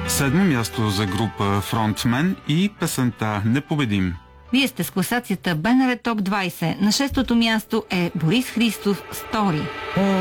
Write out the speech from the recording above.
Седмо място за група Фронтмен и песента "Непобедим". Вие сте с класацията БНР Топ 20. На 6-то място е Борис Христов "Стори".